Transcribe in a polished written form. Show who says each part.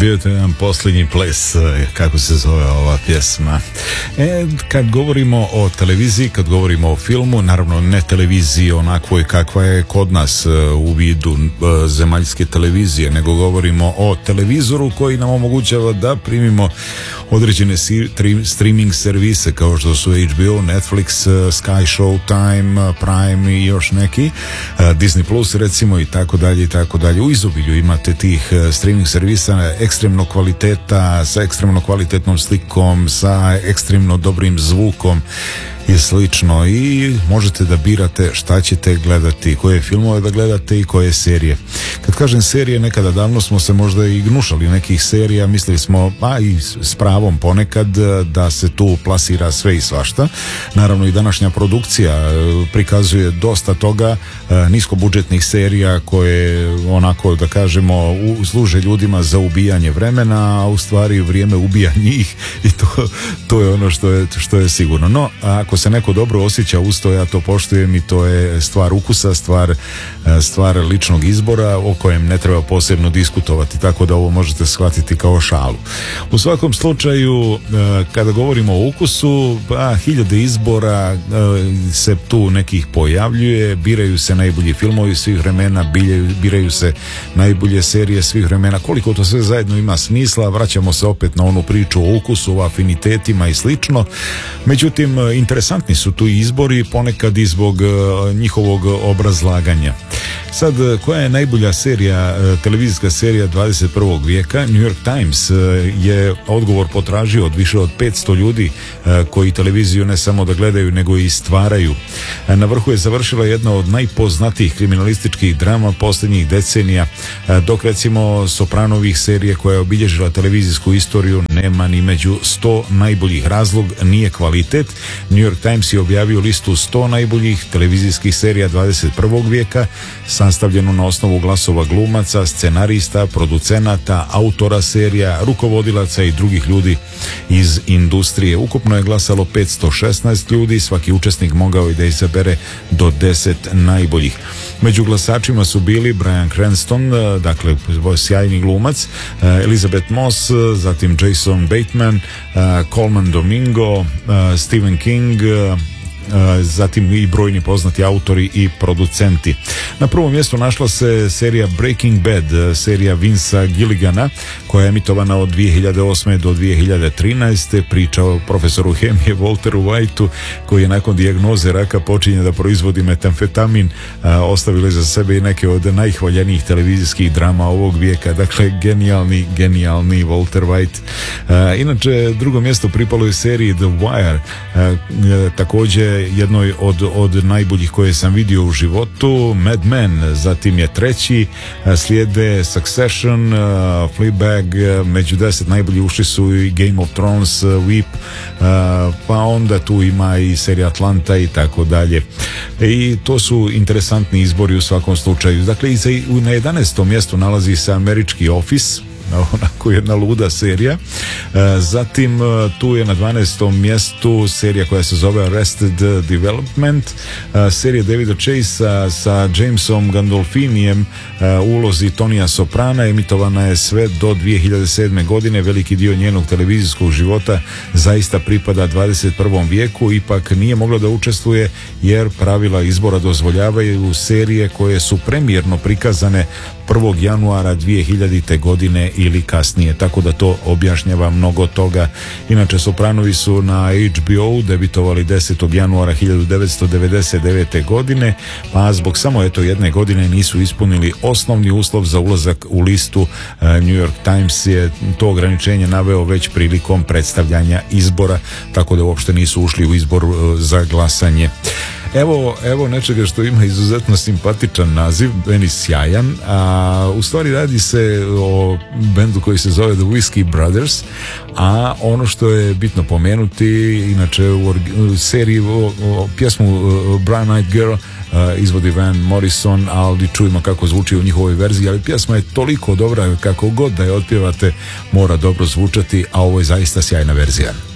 Speaker 1: Bio je to jedan posljednji ples, kako se zove ova pjesma. Kad govorimo o televiziji, kad govorimo o filmu, naravno ne televiziji onakvoj kakva je kod nas u vidu zemaljske televizije, nego govorimo o televizoru koji nam omogućava da primimo određene streaming servise kao što su HBO, Netflix, Sky, Showtime, Prime i još neki, Disney Plus recimo i tako dalje i tako dalje. U izobilju imate tih streaming servisa ekstremnog kvaliteta, sa ekstremno kvalitetnom slikom, sa ekstremno dobrim zvukom i slično, i možete da birate šta ćete gledati, koje filmove da gledate i koje serije. Kad kažem serije, nekada davno smo se možda i gnušali nekih serija, mislili smo, a i s pravom ponekad, da se tu plasira sve i svašta. Naravno i današnja produkcija prikazuje dosta toga, niskobudžetnih serija koje onako da kažemo služe ljudima za ubijanje vremena, a u stvari vrijeme ubija njih, i to je ono što je sigurno. No, ako se neko dobro osjeća uz to, ja to poštujem, i to je stvar ukusa, stvar ličnog izbora o kojem ne treba posebno diskutovati, tako da ovo možete shvatiti kao šalu. U svakom slučaju, kada govorimo o ukusu, hiljade izbora se tu nekih pojavljuje, biraju se najbolji filmovi svih vremena, biraju se najbolje serije svih vremena. Koliko to sve zajedno ima smisla, vraćamo se opet na onu priču o ukusu, o afinitetima i slično. Međutim, interesantni su tu izbori, ponekad i zbog njihovog obrazlaganja. Sad, koja je najbolja serija, televizijska serija 21. vijeka? New York Times je odgovor potražio od više od 500 ljudi koji televiziju ne samo da gledaju, nego i stvaraju. Na vrhu je završila jedna od najpoznatijih kriminalističkih drama posljednjih decenija, dok recimo Sopranovih serije koja je obilježila televizijsku istoriju nema ni među 100 najboljih. Razlog nije kvalitet. New York Times je objavio listu 100 najboljih televizijskih serija 21. vijeka, sastavljenu na osnovu glasova glumaca, scenarista, producenata, autora serija, rukovodilaca i drugih ljudi iz industrije. Ukupno je glasalo 516 ljudi, svaki učesnik mogao je da izabere do 10 najboljih. Među glasačima su bili Bryan Cranston, dakle sjajni glumac, Elizabeth Moss, zatim Jason Bateman, Colman Domingo, Stephen King, zatim i brojni poznati autori i producenti. Na prvom mjestu našla se serija Breaking Bad, serija Vincea Gilligana, koja je emitovana od 2008. do 2013. Priča o profesoru hemije Walteru Whiteu, koji je nakon dijagnoze raka počinje da proizvodi metamfetamin, ostavili za sebe i neke od najhvaljenijih televizijskih drama ovog vijeka. Dakle, genijalni Walter White. Inače, drugo mjesto pripalo je seriji The Wire, također jednoj od najboljih koje sam vidio u životu. Mad Men, zatim je treći, slijede Succession, Fleabag, među 10 najboljih ušli su i Game of Thrones, Veep, pa onda tu ima i serija Atlanta i tako dalje. I to su interesantni izbori u svakom slučaju. Dakle, na 11. mjestu nalazi se američki Office, onako jedna luda serija. Zatim tu je na 12. mjestu serija koja se zove Arrested Development, serija Davida Chasea sa Jamesom Gandolfinijem u ulozi Tonija Soprana. Emitovana je sve do 2007. godine. Veliki dio njenog televizijskog života zaista pripada 21. vijeku, ipak nije mogla da učestvuje jer pravila izbora dozvoljavaju serije koje su premijerno prikazane 1. januara 2000. godine ili kasnije, tako da to objašnjava mnogo toga. Inače, Sopranovi su na HBO debitovali 10. januara 1999. godine, pa zbog samo jedne godine nisu ispunili osnovni uslov za ulazak u listu. New York Times je to ograničenje naveo već prilikom predstavljanja izbora, tako da uopšte nisu ušli u izbor za glasanje. Evo nečega što ima izuzetno simpatičan naziv, meni sjajan, a u stvari radi se o bendu koji se zove The Whiskey Brothers, a ono što je bitno pomenuti, inače u seriji pjesmu Brown Eyed Girl izvodi Van Morrison, ali čujemo kako zvuči u njihovoj verziji, ali pjesma je toliko dobra, kako god da je otpjevate mora dobro zvučati, a ovo je zaista sjajna verzija.